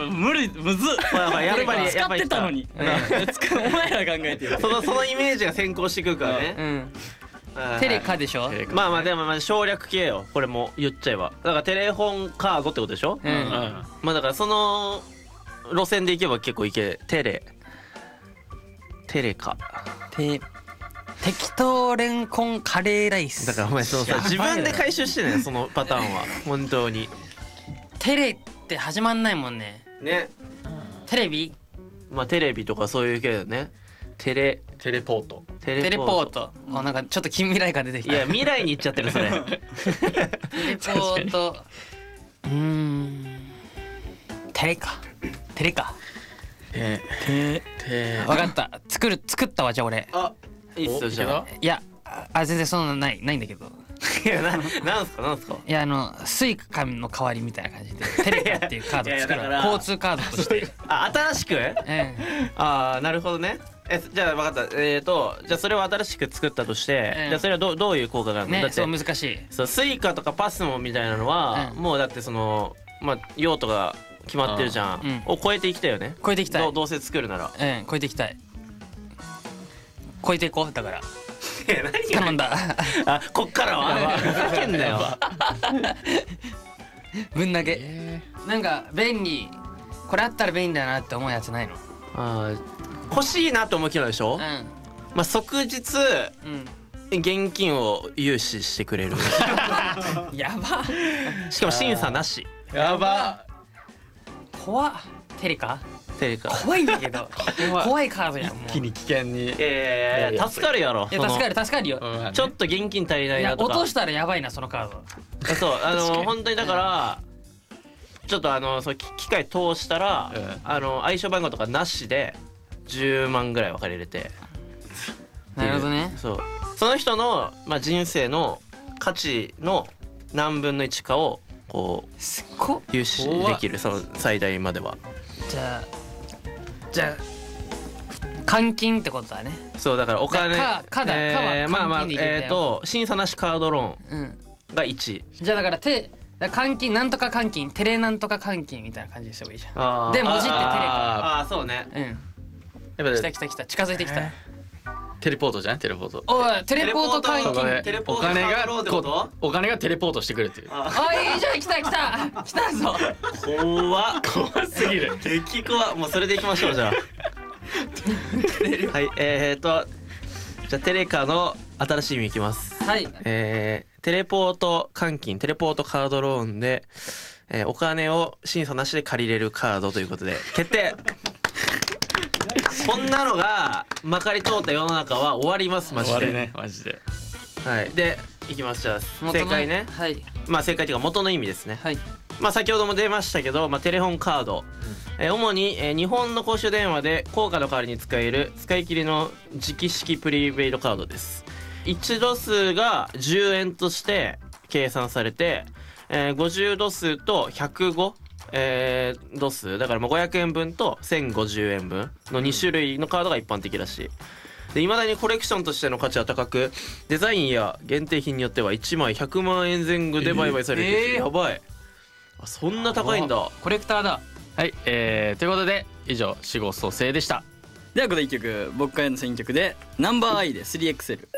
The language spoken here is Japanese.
無理むずっ。 やっぱり使ってたのに。お前ら考えてる。 そのイメージが先行してくるからね。 テレカでしょ。 まあでも省略系よこれも言っちゃえば。だからテレホンカードってことでしょ。まあだからその路線で行けば結構いけ。テレカ適当レンコンカレーライス。 だからお前そうさ自分で回収してねそのパターンは本当に。 テレって始まんないもんね。テレビ。 まあテレビとかそういう系だよね。テレポート。 テレポート。なんかちょっと近未来感出てきた。 いや未来に行っちゃってるそれ。 テレポート。テレか。わかった。作ったわじゃあ俺。 あ、いいっすよじゃあ。 いや全然そんなないんだけど。 いやなんすか。 いやスイカの代わりみたいな感じでテレカっていうカード作る。交通カードとして。 新しく？なるほどね。じゃあ分かった。じゃあそれを新しく作ったとして、じゃあそれはどういう効果があるの？だってそう難しい。 そうスイカとかパスモみたいなのはもうだってそのまあ用途が決まってるじゃん。を超えていきたいよね。 超えていきたい。 どうせ作るなら。 超えていきたい。超えていこうだから。 何頼んだ。 こっからはふざけんなよ。 ぶん投げ。なんか便利。これあったら便利だなって思うやつないの？ 欲しいなと思う機能でしょ。まあ即日現金を融資してくれる。 やば。 しかも審査なし。 やば。 怖っ。テレカ怖いんだけど。怖いカードやん。 一気に危険に。 助かるやろ。 助かるよ。 ちょっと現金足りないなとか。 落としたらやばいなそのカード。 そう本当にだからちょっとそう機械通したら暗証番号とかなしで10万ぐらい分かれ入れて。 なるほどね。 その人の人生の価値の何分の1かをこう融資できる。その最大までは。 じゃあ換金ってことだね。 そうだからお金審査なしカードローンが1。じゃあだから換金なんとか換金テレなんとか換金みたいな感じにした方がいいじゃん。で文字ってテレか。 そうね。 来た近づいてきた。 テレポートじゃん。テレポート。 おいテレポート換金。 お金がテレポートしてくるっていう。 いいじゃん。来たぞ。 怖すぎる。激怖。もうそれでいきましょうじゃあ。はいじゃあテレカの新しい意味いきます。 はい。 テレポート換金テレポートカードローンでお金を審査なしで借りれるカードということで決定。こんなのがまかり通った世の中は終わりますマジで。 終わりねマジで。 はい。でいきます。じゃあ正解ね。 はい。 まあ正解というか元の意味ですね。 はい。 まあ先ほども出ましたけど、テレホンカード、主に、日本の公衆電話で硬貨の代わりに使える使い切りの磁気式プリペイドカードです。1度数が10円として計算されて、50度数と105度数だから500円分と1050円分の2種類のカードが一般的らしい。で未だにコレクションとしての価値は高く、デザインや限定品によっては1枚100万円前後で売買されている。やばい。そんな高いんだ。 コレクターだ。 はい、ということで以上死後蘇生でした。 ではこの1曲僕からの選曲でナンバーアイで 3XL。